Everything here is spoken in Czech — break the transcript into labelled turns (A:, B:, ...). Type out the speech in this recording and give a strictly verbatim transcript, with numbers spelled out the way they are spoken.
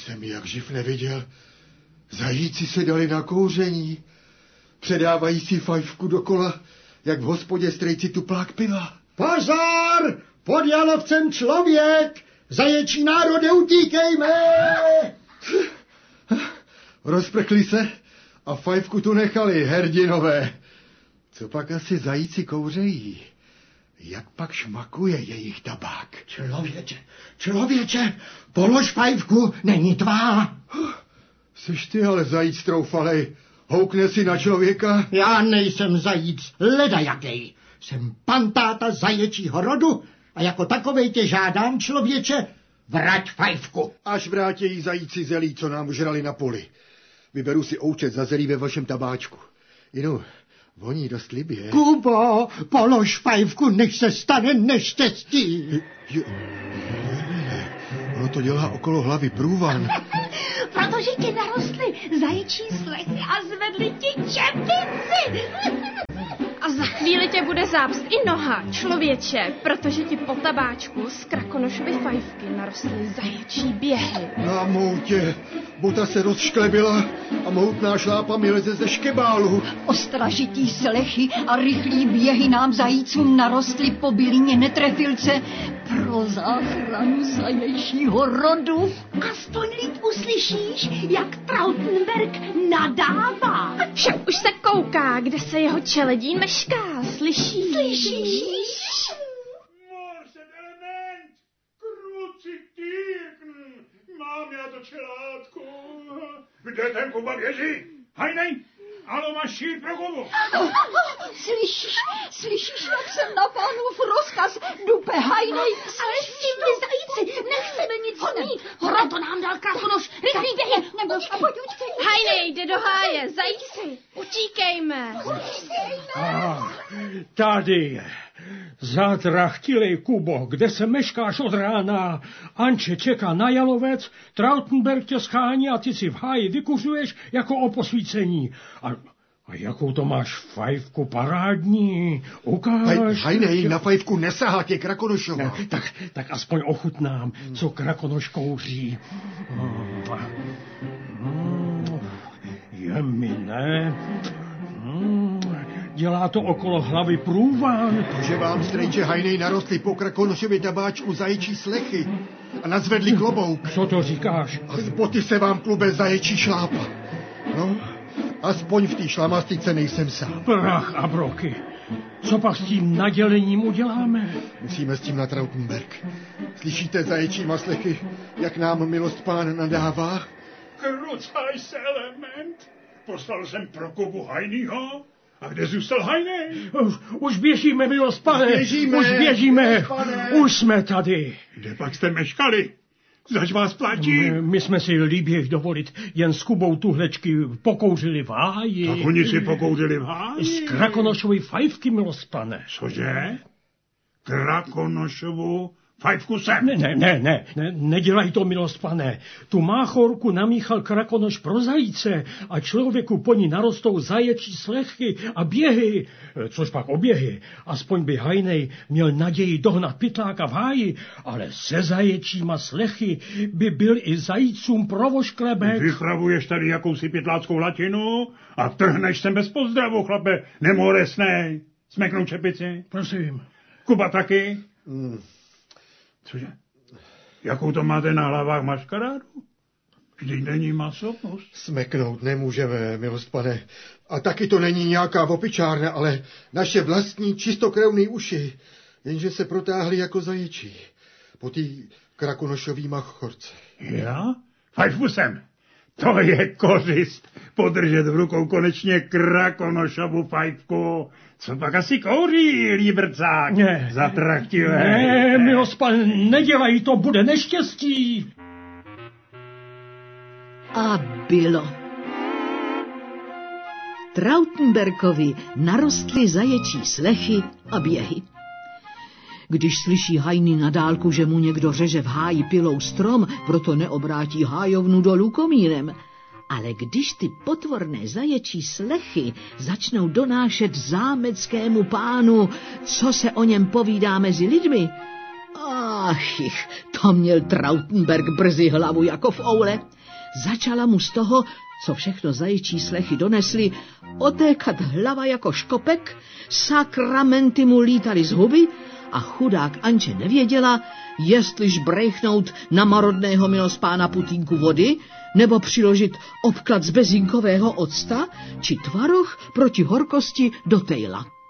A: jsem jak živ neviděl. Zajíci se dali na kouření. Předávají si fajfku dokola, jak v hospodě strejci tuplák piva.
B: Pozor! Pod jalovcem člověk! Zaječí národe, utíkejme!
A: Rozprchli se a fajfku tu nechali, herdinové. Co pak asi zajíci kouřejí? Jak pak šmakuje jejich tabák?
B: Člověče, člověče, polož fajfku, není tvá.
A: Seš ty ale zajíc troufalej, houkne si na člověka?
B: Já nejsem zajíc, ledajakej. Jsem pantáta zaječího rodu a jako takovej tě žádám, člověče, vrať fajfku.
A: Až vrátějí zajíci zelí, co nám žrali na poli. Vyberu si oučet za zelí ve vašem tabáčku. Jinu, voní dost libě.
B: Kubo, polož fajfku, než se stane neštěstí.
A: Jo, ne, ono to dělá okolo hlavy průvan.
C: Protože ti narostly zaječí slechy a zvedli ti čepici.
D: A za chvíli tě bude zápst i noha, člověče, protože ti po tabáčku z Krakonošovy fajfky narostly zaječí běhy.
A: Na moutě, bota se rozšklebila a moutná šlápa mi leze ze škebálu.
C: Ostražitý slechy a rychlý běhy nám zajícům narostly po bylině netrefilce pro záchranu zaječího rodu. Aspoň líp uslyšíš, jak Trautenberg nadává.
D: Však už se kouká, kde se jeho čeledí mešká, slyší.
C: Slyšíš?
E: Morsen element, kruci týrkn, mám já to čelátko. Kde ten Kuba běží? Hajnej, alo máš šír pro Kubu.
C: Slyšíš, slyšíš, jak jsem na pánův rozkaz dupe hajnej. Ale s tím vy zajíci, nechceme nic mít. Hora to nám dal Krakonoš, rychlý běhy, nebo a pojď utíkej.
D: Hajnej, jde do háje, zajíci, utíkejme.
E: Ah, tady je. Zatrachtilej, Kubo, kde se meškáš od rána? Anče čeká na jalovec, Trautenberg tě schání a ty si v háji vykuřuješ jako o posvícení. A, a jakou to máš fajfku parádní? Ukáž.
A: Haj, hajnej, na fajfku nesahá tě Krakonošova.
E: Ne, tak, tak aspoň ochutnám, co Krakonoš kouří. Mm, mm, je mi ne... Mm, dělá to okolo hlavy průvan.
A: Že vám, strejče, hajnej narostly po Krakonošově tabáčku zaječí slechy a nazvedli klobouk.
E: Co to říkáš?
A: A z boty se vám klube zaječí šlápa. No, aspoň v té šlamastice nejsem sám.
E: Prach a broky. Co pak s tím nadělením uděláme?
A: Musíme s tím na Trautenberg. Slyšíte zaječí maslechy, jak nám milost pán nadává?
E: Krucaj se, element. Poslal jsem pro Kubu Hajnýho. A kde zůstal Hajnej? Už, už běžíme, milost pane.
A: Běžíme,
E: už běžíme.
A: pane.
E: Už jsme tady. Kde pak jste meškali? Zač vás platí? My, my jsme si líběji dovolit jen s Kubou tuhlečky pokouřili v háji. Tak oni si pokouřili v háji? Z Krakonošovy fajfky, milost pane. Cože? Krakonošovu fajfku sem. Ne, ne, ne, ne, ne, nedělaj to, milost pane. Tu máchorku namíchal Krakonoš pro zajíce a člověku po ní narostou zaječí slechy a běhy, což pak oběhy. Aspoň by hajnej měl naději dohnat pytláka v háji, ale se zaječíma slechy by byl i zajícům provošklebek. Vypravuješ tady jakousi pytláckou latinu a trhneš sem bez pozdravu, chlape, nemoresnej. Smeknou čepici. Prosím. Kuba taky?
A: Hmm.
E: Cože? Jakou to máte na hlavách maškarádu? Vždyť není masopust.
A: Smeknout nemůžeme, milost pane. A taky to není nějaká opičárna, ale naše vlastní čistokrevný uši, jenže se protáhly jako zaječí. Po té Krakonošový machorce.
E: Já? Fajfku sem. To je kořist. Podržet v rukou konečně Krakonošovu fajfku. Co pak asi kouří, líbrcák? Ne. Zatraktivé. Ne, milost pan, nedělej to, bude neštěstí.
C: A bylo. Trautenbergovi narostly zaječí slechy a běhy. Když slyší hajný na dálku, že mu někdo řeže v háji pilou strom, proto neobrátí hájovnu dolů komínem. Ale když ty potvorné zaječí slechy začnou donášet zámeckému pánu, co se o něm povídá mezi lidmi, a Áchych, to měl Trautenberg brzy hlavu jako v oule. Začala mu z toho, co všechno zaječí slechy donesly, otékat hlava jako škopek, sakramenty mu lítaly z huby a chudák Anče nevěděla, jestliž brejchnout na marodného milospána putínku vody, nebo přiložit obklad z bezinkového octa, či tvaroh proti horkosti do tejla.